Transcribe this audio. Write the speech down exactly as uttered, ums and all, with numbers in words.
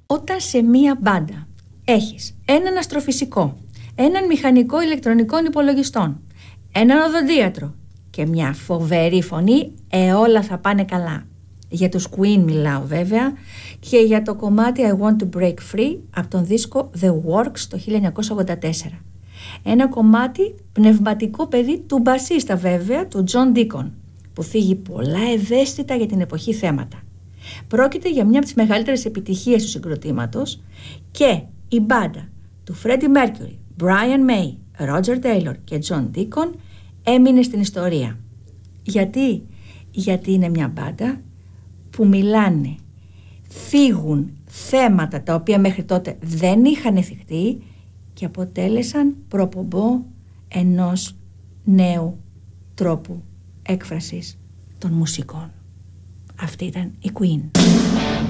Όταν σε μία μπάντα έχεις έναν αστροφυσικό, έναν μηχανικό ηλεκτρονικών υπολογιστών, έναν οδοντίατρο και μια φοβερή φωνή, ε, όλα θα πάνε καλά. Για τους Queen μιλάω βέβαια, και για το κομμάτι I Want to Break Free από τον δίσκο The Works το χίλια εννιακόσια ογδόντα τέσσερα. Ένα κομμάτι πνευματικό παιδί του μπασίστα βέβαια, του John Deacon, που θίγει πολλά ευαίσθητα για την εποχή θέματα. Πρόκειται για μια από τις μεγαλύτερες επιτυχίες του συγκροτήματος και η μπάντα του Freddie Mercury, Brian May, Roger Taylor και John Deacon έμεινε στην ιστορία. Γιατί? Γιατί είναι μια μπάντα που μιλάνε, θίγουν θέματα τα οποία μέχρι τότε δεν είχαν θυχτεί και αποτέλεσαν προπομπό ενός νέου τρόπου έκφρασης των μουσικών. Αυτή ήταν η Queen.